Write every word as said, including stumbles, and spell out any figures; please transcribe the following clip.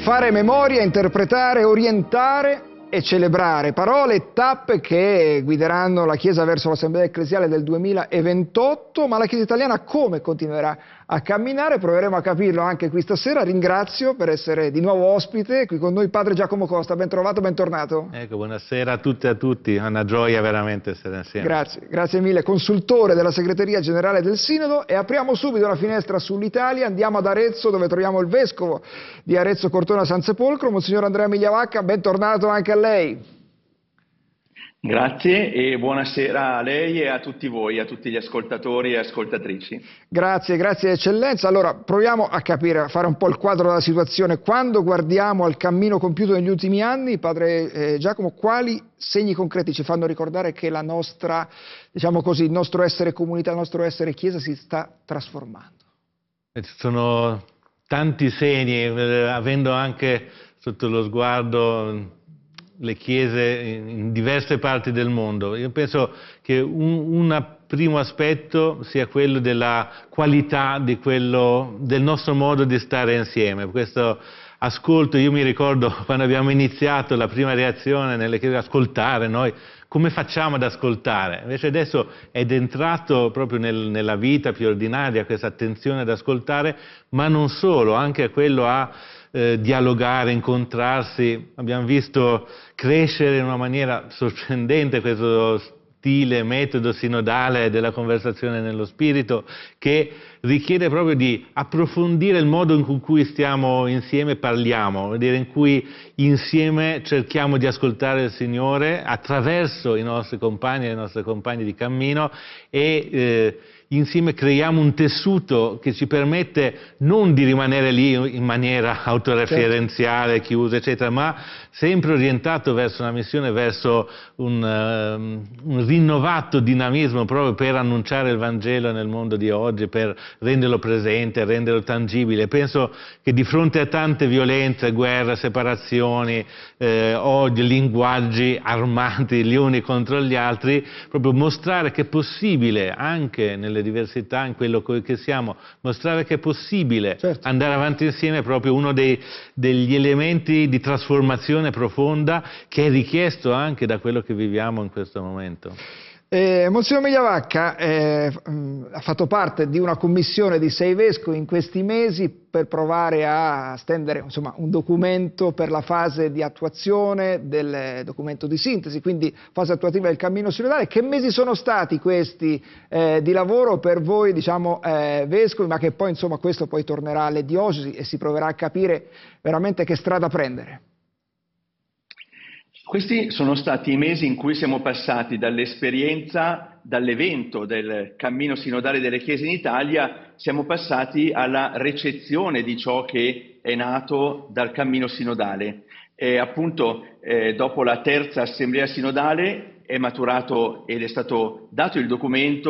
Fare memoria, interpretare, orientare e celebrare, parole e tappe che guideranno la Chiesa verso l'Assemblea Ecclesiale del duemilaventotto, ma la Chiesa italiana come continuerà a camminare? Proveremo a capirlo anche qui stasera. Ringrazio per essere di nuovo ospite qui con noi Padre Giacomo Costa. Ben trovato, bentornato. Ecco, buonasera a tutte e a tutti, è una gioia veramente essere insieme. Grazie, grazie mille. Consultore della Segreteria Generale del Sinodo, e apriamo subito la finestra sull'Italia. Andiamo ad Arezzo, dove troviamo il Vescovo di Arezzo Cortona San Sepolcro, Monsignor Andrea Migliavacca. Bentornato anche a lei. Grazie e buonasera a lei e a tutti voi, a tutti gli ascoltatori e ascoltatrici. Grazie, grazie Eccellenza. Allora, proviamo a capire, a fare un po' il quadro della situazione. Quando guardiamo al cammino compiuto negli ultimi anni, Padre eh, Giacomo, quali segni concreti ci fanno ricordare che la nostra, diciamo così, il nostro essere comunità, il nostro essere Chiesa si sta trasformando? Ci sono tanti segni, eh, avendo anche sotto lo sguardo le chiese in diverse parti del mondo. Io penso che un, un primo aspetto sia quello della qualità di quello, del nostro modo di stare insieme. Questo ascolto, io mi ricordo quando abbiamo iniziato la prima reazione nelle chiese, ascoltare noi, come facciamo ad ascoltare? Invece adesso è entrato proprio nel, nella vita più ordinaria questa attenzione ad ascoltare, ma non solo, anche quello a Eh, dialogare, incontrarsi. Abbiamo visto crescere in una maniera sorprendente questo stile, metodo sinodale della conversazione nello spirito, che richiede proprio di approfondire il modo in cui stiamo insieme e parliamo, vuol dire in cui insieme cerchiamo di ascoltare il Signore attraverso i nostri compagni e le nostre compagne di cammino e eh, insieme creiamo un tessuto che ci permette non di rimanere lì in maniera autoreferenziale, chiusa, eccetera, ma sempre orientato verso una missione, verso un, um, un rinnovato dinamismo proprio per annunciare il Vangelo nel mondo di oggi, per renderlo presente, renderlo tangibile. Penso che di fronte a tante violenze, guerre, separazioni, eh, odio, linguaggi armati gli uni contro gli altri, proprio mostrare che è possibile anche nelle diversità, in quello che siamo, mostrare che è possibile certo. andare avanti insieme è proprio uno dei, degli elementi di trasformazione profonda che è richiesto anche da quello che viviamo in questo momento. Eh, Monsignor Migliavacca eh, ha fatto parte di una commissione di sei vescovi in questi mesi per provare a stendere insomma, un documento per la fase di attuazione del documento di sintesi, quindi fase attuativa del cammino sinodale. Che mesi sono stati questi eh, di lavoro per voi, diciamo, eh, vescovi, ma che poi insomma questo poi tornerà alle diocesi e si proverà a capire veramente che strada prendere? Questi sono stati i mesi in cui siamo passati dall'esperienza, dall'evento del cammino sinodale delle Chiese in Italia, siamo passati alla recezione di ciò che è nato dal cammino sinodale. E appunto eh, dopo la terza assemblea sinodale è maturato ed è stato dato il documento